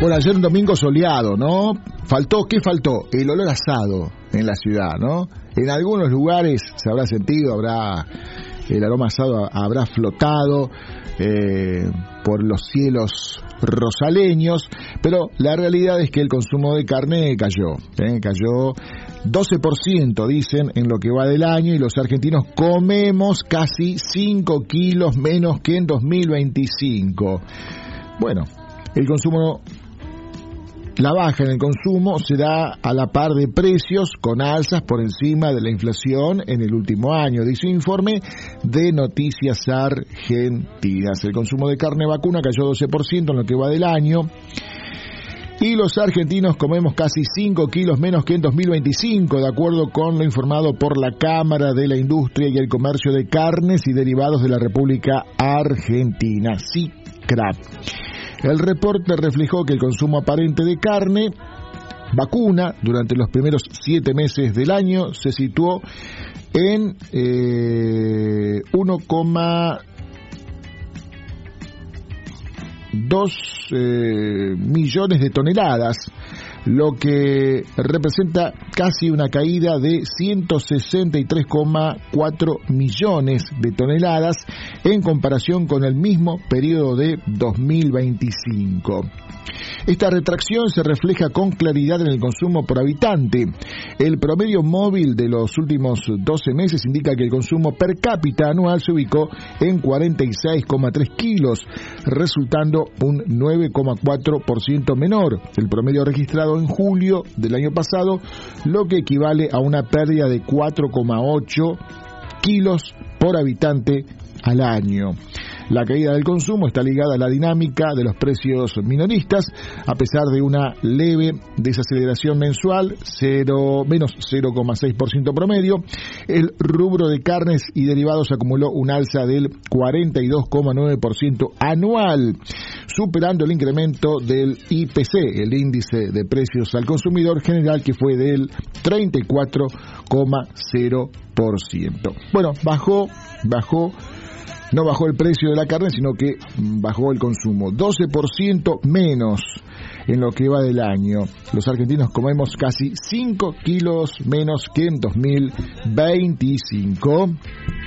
Bueno, ayer un domingo soleado, ¿no? ¿Qué faltó? El olor asado en la ciudad, ¿no? En algunos lugares se habrá sentido, el aroma asado habrá flotado por los cielos rosaleños, pero la realidad es que el consumo de carne cayó 12%, dicen, en lo que va del año, y los argentinos comemos casi 5 kilos menos que en 2025. Bueno, la baja en el consumo se da a la par de precios con alzas por encima de la inflación en el último año, dice un informe de Noticias Argentinas. El consumo de carne vacuna cayó 12% en lo que va del año, y los argentinos comemos casi 5 kilos menos que en 2025, de acuerdo con lo informado por la Cámara de la Industria y el Comercio de Carnes y Derivados de la República Argentina, CICRAP. El reporte reflejó que el consumo aparente de carne vacuna durante los primeros 7 meses del año se situó en 1,2 millones de toneladas, lo que representa casi una caída de 163,4 millones de toneladas en comparación con el mismo periodo de 2025. Esta retracción se refleja con claridad en el consumo por habitante. El promedio móvil de los últimos 12 meses indica que el consumo per cápita anual se ubicó en 46,3 kilos, resultando un 9,4% menor el promedio registrado en julio del año pasado, lo que equivale a una pérdida de 4,8 kilos por habitante al año. La caída del consumo está ligada a la dinámica de los precios minoristas, a pesar de una leve desaceleración mensual, menos 0,6% promedio. El rubro de carnes y derivados acumuló un alza del 42,9% anual, superando el incremento del IPC, el índice de precios al consumidor general, que fue del 34,0%. Bueno, no bajó el precio de la carne, sino que bajó el consumo. 12% menos en lo que va del año. Los argentinos comemos casi 5 kilos menos que en 2025.